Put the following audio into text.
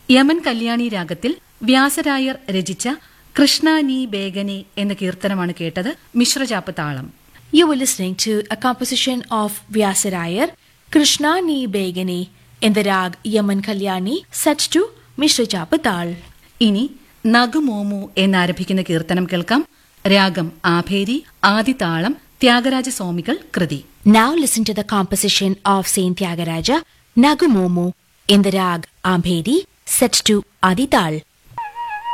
Yemen Kalyani രാഗത്തിൽ വ്യാസരായർ രചിച്ച കൃഷ്ണ നീ ബേഗനെ എന്ന കീർത്തനമാണ് കേട്ടത്. മിശ്രചാപ്പ് താളം. You were listening to a composition of Vyasarayar, Krishna Ni Begane, in the rag Yaman Kalyani, set to Mishra Chapatal. ഇനി നഗുമോമു എന്നാരംഭിക്കുന്ന കീർത്തനം കേൾക്കാം. രാഗം ആഭേരി, ആദിതാളം ത്യാഗരാജ സ്വാമികൾ കൃതി. Now listen to the composition of Saint Tyagaraja, Nagumomu, in the rag Ambheri, set to Adital.